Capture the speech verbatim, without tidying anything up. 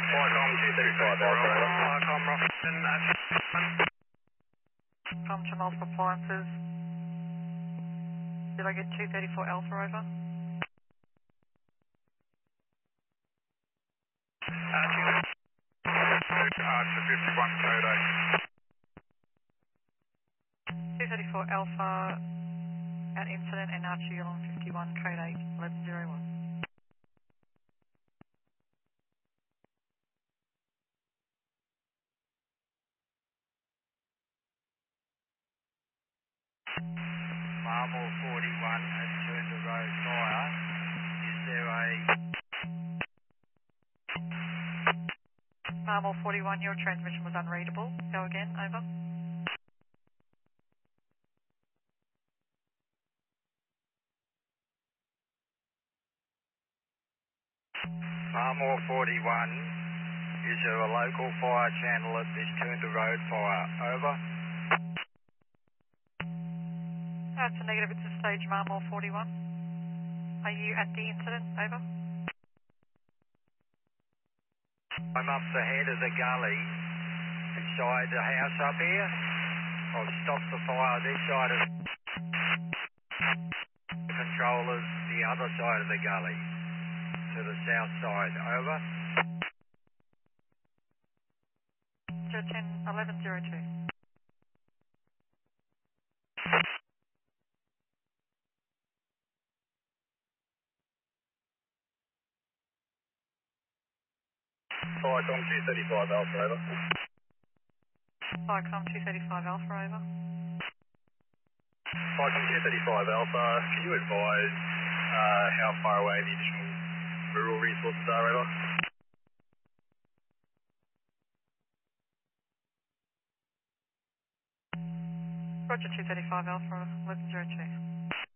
Wycombe two thirty-five Alpha. Wycombe Robertson, that's From to multiple appliances. Did I get two thirty-four Alpha over? Archer fifty-one code eight. two thirty-four Alpha at incident and Archer Yulon fifty-one code eight eleven zero one. Marble forty-one has turned the road fire. Is there a... Marble forty-one, your transmission was unreadable. Go again, over. Marmore forty-one, is there a local fire channel at this turned the road fire? Over. That's a negative, it's a stage Marmore forty-one. Are you at the incident, over? I'm up the head of the gully beside the house up here. I've stopped the fire this side of the controllers, the other side of the gully, to the south side. Over. zero ten eleven zero two. Wycombe two thirty-five Alpha, over. Wycombe two thirty-five Alpha, over. Wycombe two thirty-five Alpha, can you advise uh, how far away the additional rural resources are, over? Roger two thirty-five Alpha eleven zero two.